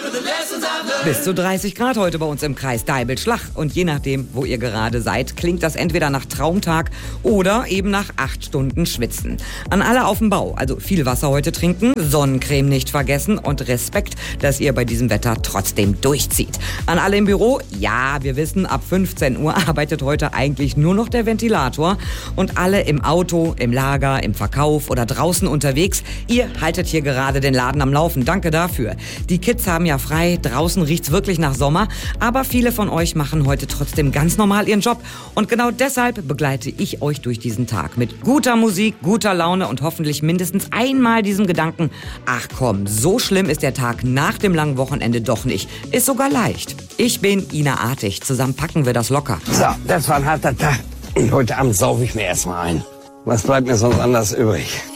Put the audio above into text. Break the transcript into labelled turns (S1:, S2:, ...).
S1: Bis zu 30 Grad heute bei uns im Kreis Deibel-Schlach. Und je nachdem, wo ihr gerade seid, klingt das entweder nach Traumtag oder eben nach 8 Stunden Schwitzen. An alle auf dem Bau, also viel Wasser heute trinken, Sonnencreme nicht vergessen und Respekt, dass ihr bei diesem Wetter trotzdem durchzieht. An alle im Büro, ja, wir wissen, ab 15 Uhr arbeitet heute eigentlich nur noch der Ventilator. Und alle im Auto, im Lager, im Verkauf oder draußen unterwegs, ihr haltet hier gerade den Laden am Laufen. Danke dafür. Die Kids haben ja frei, draußen riecht's wirklich nach Sommer, aber viele von euch machen heute trotzdem ganz normal ihren Job. Und genau deshalb begleite ich euch durch diesen Tag mit guter Musik, guter Laune und hoffentlich mindestens einmal diesem Gedanken, ach komm, so schlimm ist der Tag nach dem langen Wochenende doch nicht. Ist sogar leicht. Ich bin Ina Artig. Zusammen packen wir das locker.
S2: So, das war ein harter Tag. Und heute Abend saufe ich mir erstmal ein. Was bleibt mir sonst anders übrig?